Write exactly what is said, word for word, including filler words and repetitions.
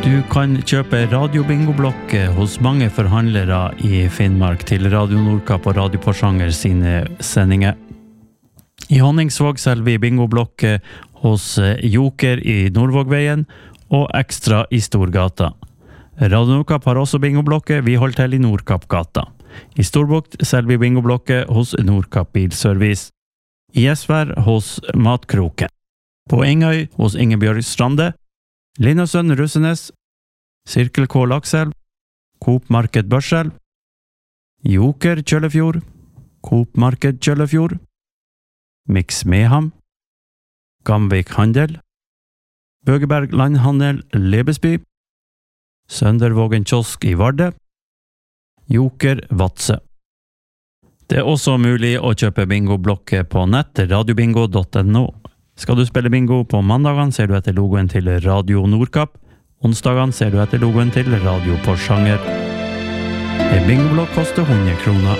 Du kan kjøpe radiobingoblokk hos mange forhandlere i Finnmark til Radio Nordkapp og Radio Porsanger sine sendinger. I Honningsvåg selger vi bingoblokk hos Joker i Nordvågveien og Ekstra i Storgata. Radio Nordkapp har også bingoblokket, vi holder til i Nordkappgata. I Storbukt selger vi bingoblokket hos Nordkapp Bilservice. I Esvær hos Matkroken. På Engøy hos Ingebjørg Strande. Linnøsønn Russenes, Sirkel K Lakselv, Coop Marked Børselv, Joker Kjøllefjord, Coop Marked Kjøllefjord, Mix Meham, Gamvik Handel, Bøgeberg Landhandel Lebesby, Søndervågen Kiosk i Varde, Joker Vatse. Det er også mulig å kjøpe bingoblokket på nett radiobingo punktum no. Skal du spille bingo på mandagene, ser du etter logoen til Radio Nordkapp. Onsdagene ser du etter logoen til Radio Porsanger. En bingoblokk koster hundre kroner.